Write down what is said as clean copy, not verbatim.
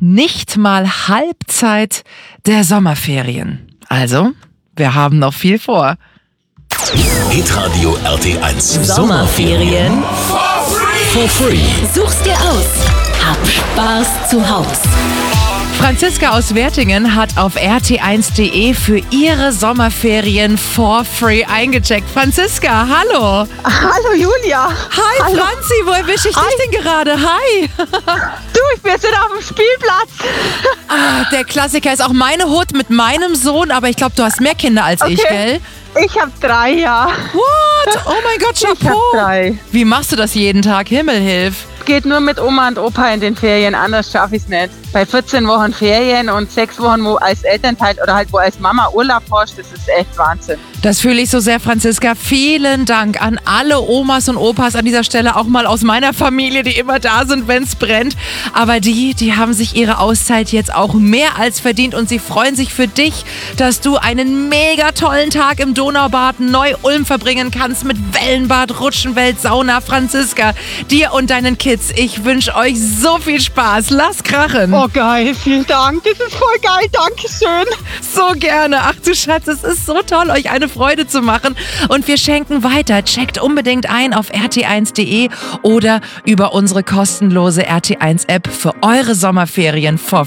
nicht mal Halbzeit der Sommerferien. Also, wir haben noch viel vor. Hitradio RT1 Sommerferien for free. Such's dir aus. Hab Spaß zu Haus. Franziska aus Wertingen hat auf rt1.de für ihre Sommerferien for free eingecheckt. Franziska, hallo. Hallo Julia. Hi Hallo. Franzi, wo erwische ich dich denn gerade? Hi. Wir sind auf dem Spielplatz. Der Klassiker ist auch meine Hut mit meinem Sohn, aber ich glaube, du hast mehr Kinder als ich, gell? Ich habe 3, ja. What? Oh mein Gott, Ich habe Chapeau. 3. Wie machst du das jeden Tag? Himmel hilf. Geht nur mit Oma und Opa in den Ferien, anders schaffe ich es nicht. Bei 14 Wochen Ferien und 6 Wochen, wo als Elternteil oder halt wo als Mama Urlaub hast, das ist echt Wahnsinn. Das fühle ich so sehr, Franziska. Vielen Dank an alle Omas und Opas an dieser Stelle, auch mal aus meiner Familie, die immer da sind, wenn es brennt. Aber die haben sich ihre Auszeit jetzt auch mehr als verdient und sie freuen sich für dich, dass du einen mega tollen Tag im Donaubad Neu-Ulm verbringen kannst mit Wellenbad, Rutschenwelt, Sauna. Franziska, dir und deinen Kids, ich wünsche euch so viel Spaß. Lass krachen. Oh geil, vielen Dank. Das ist voll geil, Dankeschön. So gerne. Ach du Schatz, es ist so toll, euch eine Freude zu machen. Und wir schenken weiter. Checkt unbedingt ein auf rt1.de oder über unsere kostenlose RT1-App für eure Sommerferien for